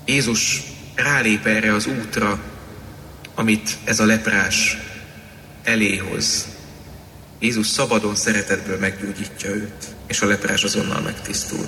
Jézus rálép erre az útra, amit ez a leprás eléhoz. Jézus szabadon, szeretetből meggyógyítja őt, és a leprás azonnal megtisztul.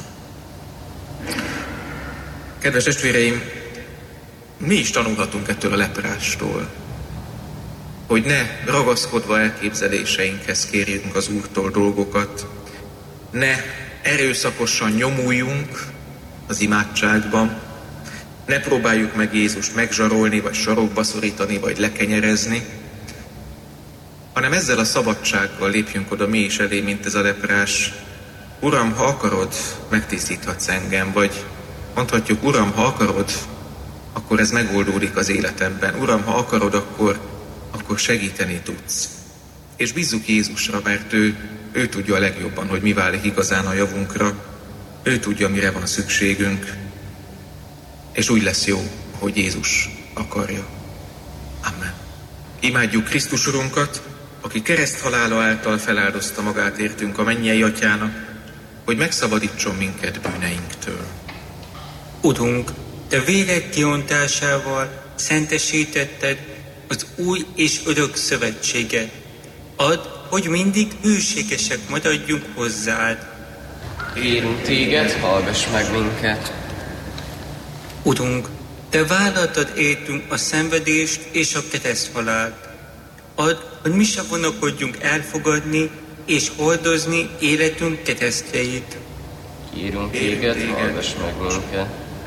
Kedves testvéreim, mi is tanulhatunk ettől a leprástól, hogy ne ragaszkodva elképzeléseinkhez kérjünk az Úrtól dolgokat, ne erőszakosan nyomuljunk az imádságban, ne próbáljuk meg Jézust megzsarolni, vagy sarokba szorítani, vagy lekenyerezni, hanem ezzel a szabadsággal lépjünk oda mi is elé, mint ez a leprás. Uram, ha akarod, megtisztíthatsz engem, vagy mondhatjuk, Uram, ha akarod, akkor ez megoldódik az életemben. Uram, ha akarod, akkor segíteni tudsz. És bízzuk Jézusra, mert ő tudja a legjobban, hogy mi válik igazán a javunkra. Ő tudja, mire van szükségünk. És úgy lesz jó, hogy Jézus akarja. Amen. Imádjuk Krisztus Urunkat, aki kereszthalála által feláldozta magát értünk a mennyei Atyának, hogy megszabadítson minket bűneinktől. Urunk, Te véred kiontásával szentesítetted az új és örök szövetséget. Add, hogy mindig hűségesek maradjunk hozzád. Kérünk Téged, hallgass meg minket. Urunk, Te vállaltad értünk a szenvedést és a kereszthalált. Add, hogy mi se vonakodjunk elfogadni és hordozni életünk keresztjeit. Kérünk Téged, hallgass meg minket.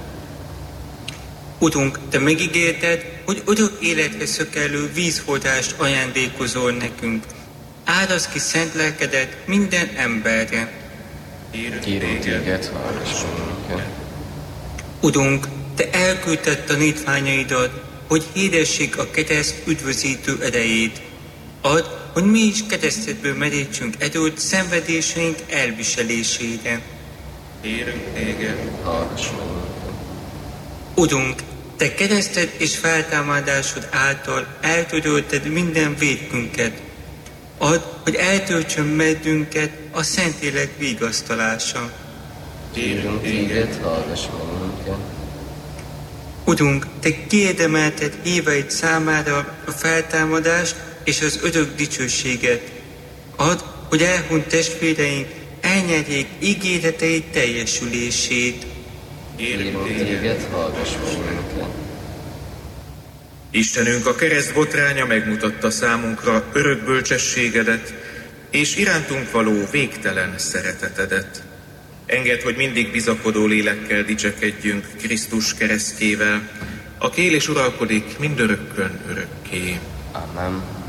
Urunk, Te megígérted, hogy örök életre szökelő vízforrást ajándékozol nekünk. Árasz ki szent lelkedet minden emberre. Kérünk Téged, hallgass meg minket. Urunk, Te elküldted tanítványaidat, hogy hirdessék a kereszt üdvözítő erejét. Add, hogy mi is keresztedből merítsünk erőt szenvedéseink elviselésére. Kérünk Téged, hallgass meg minket. Urunk, Te kereszted és feltámadásod által eltörölted minden vétkünket. Add, hogy eltöltsön meddünket a Szentlélek vigasztalása. Kérünk Téged, hallgass meg minket. Urunk, Te kiérdemelted híveid számára a feltámadást és az örök dicsőséget. Add, hogy elhunyt testvéreink elnyerjék ígéreteid teljesülését. Kérünk Téged, hallgass meg minket. Istenünk, a kereszt botránya megmutatta számunkra örök bölcsességedet, és irántunk való végtelen szeretetedet. Engedd, hogy mindig bizakodó lélekkel dicsekedjünk Krisztus keresztjével, aki él és uralkodik mindörökkön örökké. Amen.